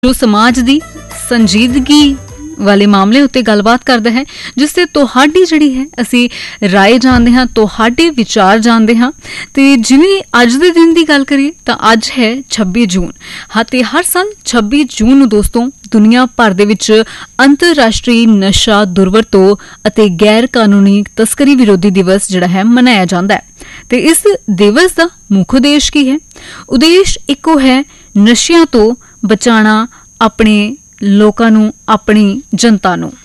ਜੋ ਸਮਾਜ ਦੀ ਸੰਜੀਦਗੀ ਵਾਲੇ ਮਾਮਲੇ ਉੱਤੇ ਗੱਲਬਾਤ ਕਰਦਾ ਹੈ, ਜਿਸ ਤੇ ਤੁਹਾਡੀ ਜਿਹੜੀ ਹੈ ਅਸੀਂ ਰਾਏ ਜਾਣਦੇ ਹਾਂ, ਤੁਹਾਡੇ ਵਿਚਾਰ ਜਾਣਦੇ ਹਾਂ। ਤੇ ਜਿਵੇਂ ਅੱਜ ਦੇ ਦਿਨ ਦੀ ਗੱਲ ਕਰੀਏ ਤਾਂ ਅੱਜ ਹੈ 26 ਜੂਨ। ਹਾਂ, ਤੇ ਹਰ ਸਾਲ 26 ਜੂਨ ਨੂੰ ਦੋਸਤੋ ਦੁਨੀਆ ਭਰ ਦੇ ਵਿੱਚ ਅੰਤਰਰਾਸ਼ਟਰੀ ਨਸ਼ਾ ਦੁਰਵਰਤੋਂ ਅਤੇ ਗੈਰ ਕਾਨੂੰਨੀ ਤਸਕਰੀ ਵਿਰੋਧੀ ਦਿਵਸ ਜਿਹੜਾ ਹੈ ਮਨਾਇਆ ਜਾਂਦਾ ਹੈ। ਤੇ ਇਸ ਦਿਵਸ ਦਾ ਮੁੱਖ ਉਦੇਸ਼ ਕੀ ਹੈ? ਉਦੇਸ਼ ਇੱਕੋ ਹੈ, ਨਸ਼ਿਆਂ ਤੋਂ ਬਚਾਉਣਾ ਆਪਣੇ ਲੋਕਾਂ ਨੂੰ, ਆਪਣੀ ਜਨਤਾ ਨੂੰ।